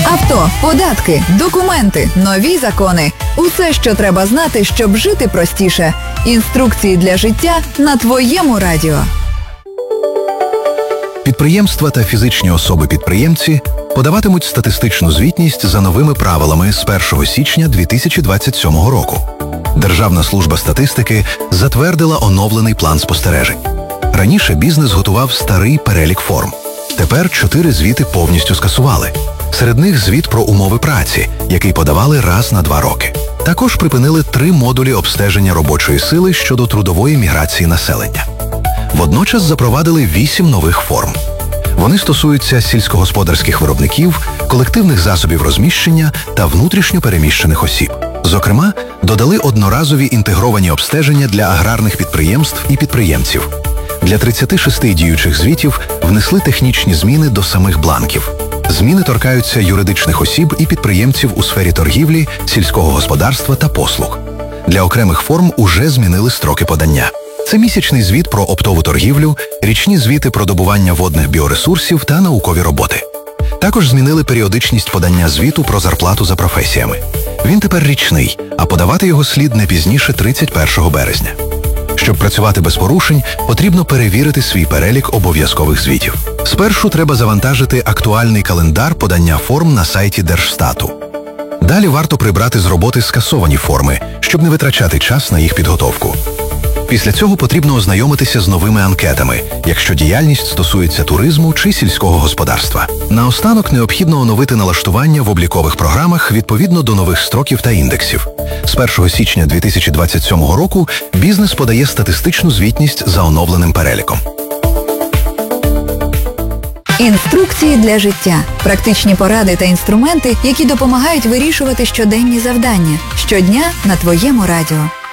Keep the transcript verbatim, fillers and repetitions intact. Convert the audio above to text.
Авто, податки, документи, нові закони. Усе, що треба знати, щоб жити простіше. Інструкції для життя на твоєму радіо. Підприємства та фізичні особи-підприємці подаватимуть статистичну звітність за новими правилами з першого січня дві тисячі двадцять сьомого року. Державна служба статистики затвердила оновлений план спостережень. Раніше бізнес готував старий перелік форм. Тепер чотири звіти повністю скасували. Серед них звіт про умови праці, який подавали раз на два роки. Також припинили три модулі обстеження робочої сили щодо трудової міграції населення. Водночас запровадили вісім нових форм. Вони стосуються сільськогосподарських виробників, колективних засобів розміщення та внутрішньо переміщених осіб. Зокрема, додали одноразові інтегровані обстеження для аграрних підприємств і підприємців. Для тридцяти шести діючих звітів внесли технічні зміни до самих бланків. Зміни торкаються юридичних осіб і підприємців у сфері торгівлі, сільського господарства та послуг. Для окремих форм уже змінили строки подання. Це місячний звіт про оптову торгівлю, річні звіти про добування водних біоресурсів та наукові роботи. Також змінили періодичність подання звіту про зарплату за професіями. Він тепер річний, а подавати його слід не пізніше тридцять першого березня. Щоб працювати без порушень, потрібно перевірити свій перелік обов'язкових звітів. Спершу треба завантажити актуальний календар подання форм на сайті Держстату. Далі варто прибрати з роботи скасовані форми, щоб не витрачати час на їх підготовку. Після цього потрібно ознайомитися з новими анкетами, якщо діяльність стосується туризму чи сільського господарства. Наостанок необхідно оновити налаштування в облікових програмах відповідно до нових строків та індексів. З першого січня дві тисячі двадцять сьомого року бізнес подає статистичну звітність за оновленим переліком. Інструкції для життя. Практичні поради та інструменти, які допомагають вирішувати щоденні завдання. Щодня на твоєму радіо.